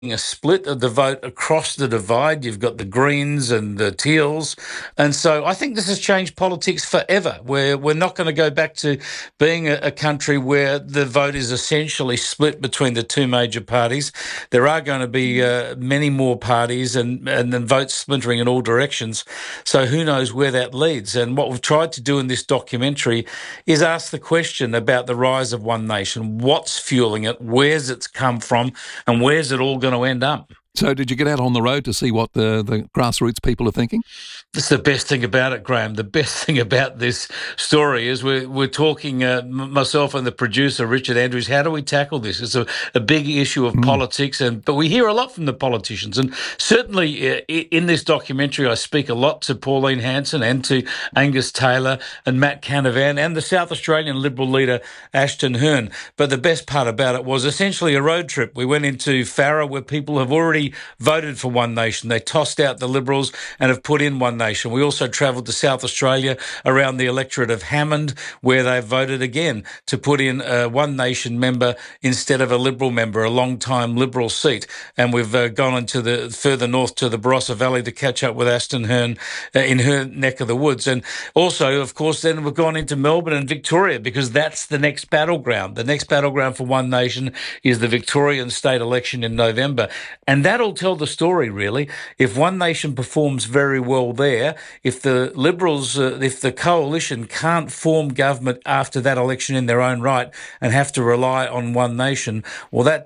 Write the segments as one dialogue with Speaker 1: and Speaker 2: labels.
Speaker 1: a split of the vote across the divide. You've got the Greens and the Teals. And so I think this has changed politics forever, where we're not going to go back to being a country where the vote is essentially split between the two major parties. There are going to be many more parties and then votes splintering in all directions. So who knows where that leads? And what we've tried to do in this documentary is ask the question about the rise of One Nation. What's fueling it? Where's it's come from? And where's it all going to end up?
Speaker 2: So did you get out on the road to see what the grassroots people are thinking?
Speaker 1: That's the best thing about it, Graham. The best thing about this story is we're talking, myself and the producer, Richard Andrews, how do we tackle this? It's a big issue of politics, but we hear a lot from the politicians. And certainly in this documentary, I speak a lot to Pauline Hanson and to Angus Taylor and Matt Canavan and the South Australian Liberal leader, Ashton Hearn. But the best part about it was essentially a road trip. We went into Farrer, where people have already voted for One Nation. They tossed out the Liberals and have put in One Nation. We also travelled to South Australia around the electorate of Hammond, where they've voted again to put in a One Nation member instead of a Liberal member, a long-time Liberal seat. And we've gone into the further north to the Barossa Valley to catch up with Ashton Hearn in her neck of the woods. And also, of course, then we've gone into Melbourne and Victoria, because that's the next battleground. The next battleground for One Nation is the Victorian state election in November. And that'll tell the story, really. If One Nation performs very well there, if the Liberals, if the coalition can't form government after that election in their own right and have to rely on One Nation, well, that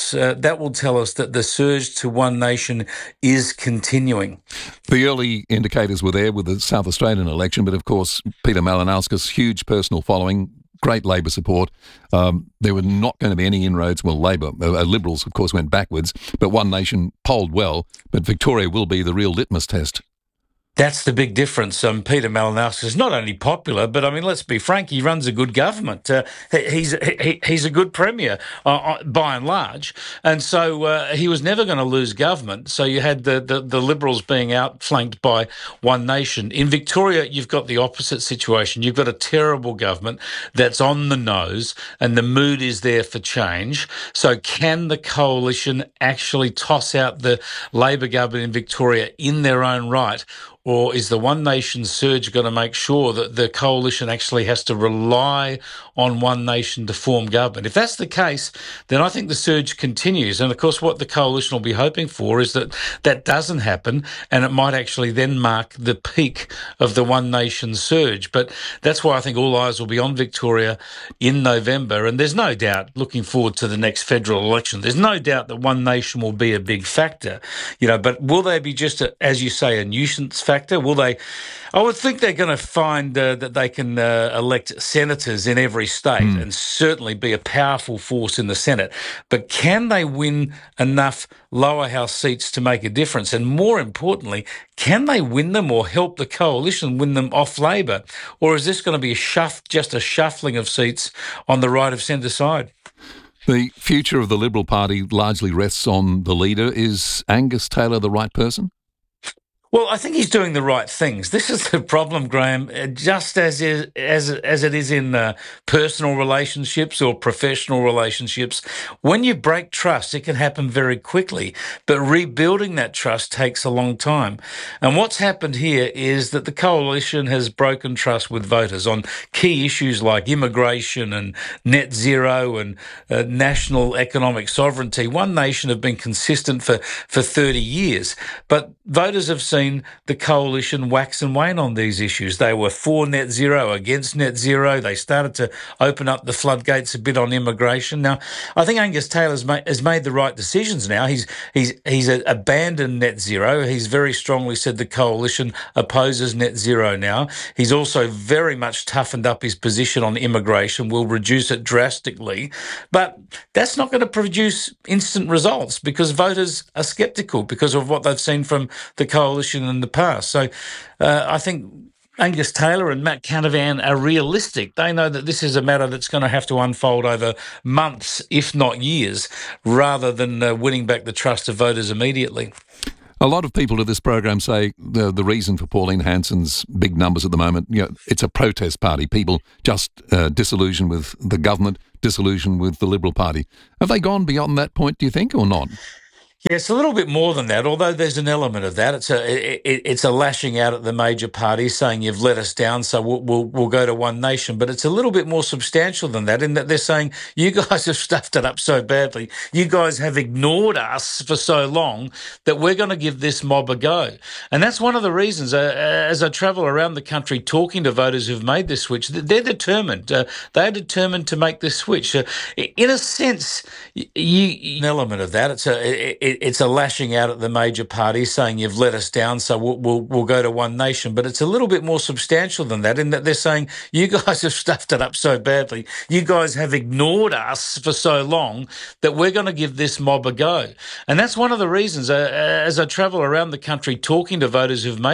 Speaker 1: will tell us that the surge to One Nation is continuing.
Speaker 2: The early indicators were there with the South Australian election, but of course, Peter Malinauskas, huge personal following, great Labor support. There were not going to be any inroads. Well, Liberals, of course, went backwards, but One Nation polled well, but Victoria will be the real litmus test.
Speaker 1: That's the big difference. Peter Malinauskas is not only popular, but I mean, let's be frank, he runs a good government. He's a good premier by and large, and so he was never going to lose government. So you had the Liberals being outflanked by One Nation. In Victoria, you've got the opposite situation. You've got a terrible government that's on the nose, and the mood is there for change. So can the coalition actually toss out the Labor government in Victoria in their own right? Or is the One Nation surge going to make sure that the coalition actually has to rely on One Nation to form government? If that's the case, then I think the surge continues. And of course, what the coalition will be hoping for is that that doesn't happen, and it might actually then mark the peak of the One Nation surge. But that's why I think all eyes will be on Victoria in November. And there's no doubt, looking forward to the next federal election, there's no doubt that One Nation will be a big factor. But will they be just, as you say, a nuisance factor? Will they? I would think they're going to find that they can elect senators in every state and certainly be a powerful force in the Senate. But can they win enough lower house seats to make a difference? And more importantly, can they win them or help the coalition win them off Labor? Or is this going to be just a shuffling of seats on the right of centre side?
Speaker 2: The future of the Liberal Party largely rests on the leader. Is Angus Taylor the right person?
Speaker 1: Well, I think he's doing the right things. This is the problem, Graham. Just as it is in personal relationships or professional relationships, when you break trust, it can happen very quickly. But rebuilding that trust takes a long time. And what's happened here is that the coalition has broken trust with voters on key issues like immigration and net zero and national economic sovereignty. One Nation have been consistent for 30 years, but voters have seen the coalition wax and wane on these issues. They were for net zero, against net zero. They started to open up the floodgates a bit on immigration. Now, I think Angus Taylor has made the right decisions now. He's abandoned net zero. He's very strongly said the coalition opposes net zero now. He's also very much toughened up his position on immigration, will reduce it drastically. But that's not going to produce instant results because voters are sceptical because of what they've seen from the coalition in the past. So I think Angus Taylor and Matt Canavan are realistic. They know that this is a matter that's going to have to unfold over months, if not years, rather than winning back the trust of voters immediately.
Speaker 2: A lot of people to this program say the reason for Pauline Hanson's big numbers at the moment, it's a protest party. People just disillusioned with the government, disillusioned with the Liberal Party. Have they gone beyond that point, do you think, or not?
Speaker 1: Yeah, it's a little bit more than that. Although there's an element of that, it's a lashing out at the major parties, saying you've let us down, so we'll go to one nation. But it's a little bit more substantial than that, in that they're saying you guys have stuffed it up so badly, you guys have ignored us for so long that we're going to give this mob a go. And that's one of the reasons. As I travel around the country talking to voters who've made this switch, they're determined. They're determined to make this switch. In a sense, an element of that. It's a lashing out at the major parties, saying you've let us down, so we'll go to one nation. But it's a little bit more substantial than that, in that they're saying you guys have stuffed it up so badly, you guys have ignored us for so long that we're going to give this mob a go. And that's one of the reasons. As I travel around the country talking to voters who've made